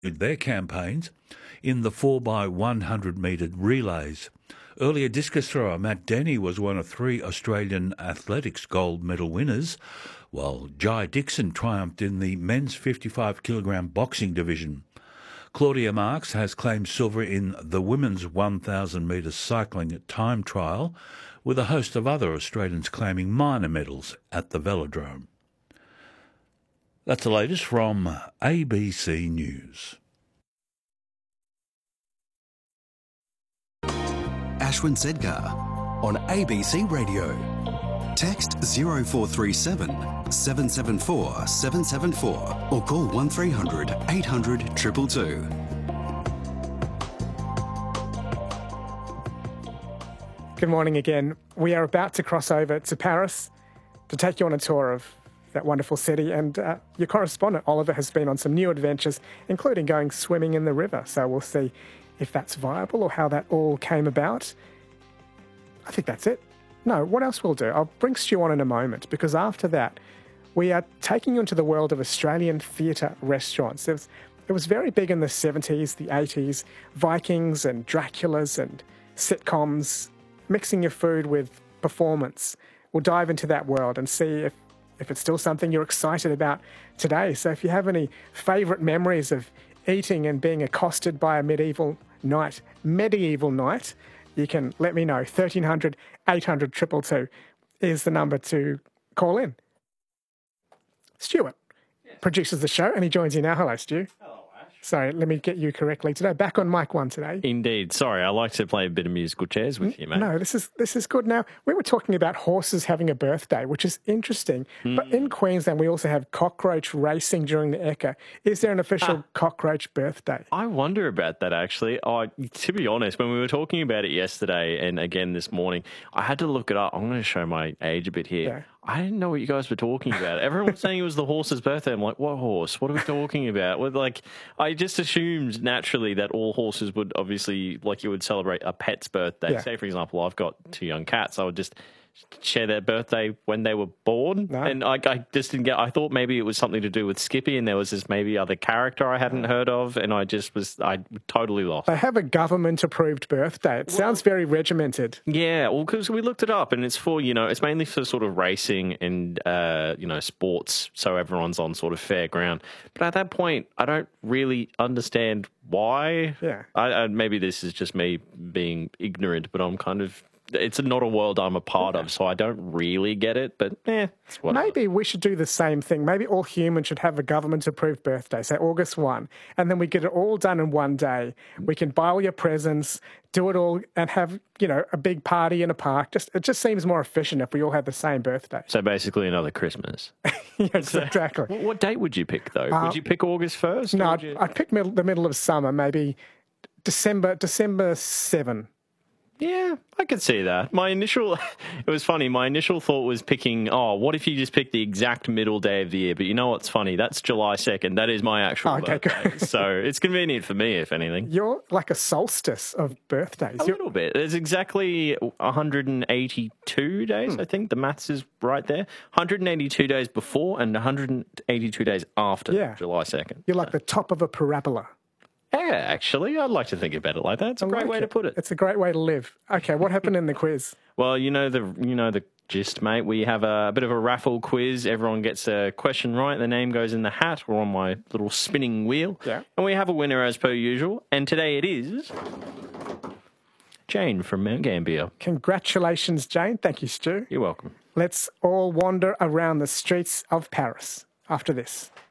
their campaigns in the 4x100 metre relays. Earlier discus thrower Matt Denny was one of 3 Australian athletics gold medal winners, while Jai Dixon triumphed in the men's 55 kilogram boxing division. Claudia Marks has claimed silver in the women's 1,000 metre cycling time trial, with a host of other Australians claiming minor medals at the velodrome. That's the latest from ABC News. Ashwin Sedgar on ABC Radio. Text 0437 774 774 or call 1300 800 222. Good morning again. We are about to cross over to Paris to take you on a tour of that wonderful city, and your correspondent Oliver has been on some new adventures, including going swimming in the river. So we'll see if that's viable or how that all came about. I think that's it. No, what else we'll do? I'll bring Stu on in a moment, because after that, we are taking you into the world of Australian theatre restaurants. It was very big in the 70s, the 80s, Vikings and Draculas and sitcoms, mixing your food with performance. We'll dive into that world and see if it's still something you're excited about today. So if you have any favourite memories of eating and being accosted by a medieval knight, you can let me know. 1300 800 222 is the number to call in. Stuart produces the show, and he joins you now. Hello, Stu. Hello, Ash. Sorry, let me get you correctly today. Back on mic 1 today. Indeed. Sorry, I like to play a bit of musical chairs with you, mate. No, this is good. Now, we were talking about horses having a birthday, which is interesting. But in Queensland, we also have cockroach racing during the Ekka. Is there an official cockroach birthday? I wonder about that, actually. To be honest, when we were talking about it yesterday and again this morning, I had to look it up. I'm going to show my age a bit here. Yeah. I didn't know what you guys were talking about. Everyone was saying it was the horse's birthday. I'm like, what horse? What are we talking about? I just assumed naturally that all horses would obviously, like you would celebrate a pet's birthday. Yeah. Say, for example, I've got 2 young cats. I would just share their birthday when they were born. No. And I just didn't get, I thought maybe it was something to do with Skippy and there was this maybe other character I hadn't heard of, and I totally lost. They have a government-approved birthday. It sounds very regimented. Yeah, well, because we looked it up and it's for, it's mainly for sort of racing and, sports, so everyone's on sort of fair ground. But at that point, I don't really understand why. Yeah. Maybe this is just me being ignorant, but I'm kind of... It's not a world I'm a part of, so I don't really get it, but it's whatever. Maybe we should do the same thing. Maybe all humans should have a government-approved birthday, say August 1, and then we get it all done in one day. We can buy all your presents, do it all, and have, a big party in a park. It just seems more efficient if we all had the same birthday. So basically another Christmas. Yes, exactly. What date would you pick, though? Would you pick August 1st? No, I'd pick the middle of summer, maybe December 7. Yeah, I could see that. It was funny, my initial thought was picking, what if you just pick the exact middle day of the year? But you know what's funny? That's July 2nd. That is my actual birthday. Good. So it's convenient for me, if anything. You're like a solstice of birthdays. A little bit. There's exactly 182 days, I think. The maths is right there. 182 days before and 182 days after July 2nd. You're like the top of a parabola. Yeah, actually, I'd like to think about it like that. It's a great way to put it. It's a great way to live. Okay, what happened in the quiz? Well, you know the gist, mate. We have a bit of a raffle quiz. Everyone gets a question right. The name goes in the hat or on my little spinning wheel. Yeah. And we have a winner as per usual. And today it is Jane from Mount Gambier. Congratulations, Jane. Thank you, Stu. You're welcome. Let's all wander around the streets of Paris after this.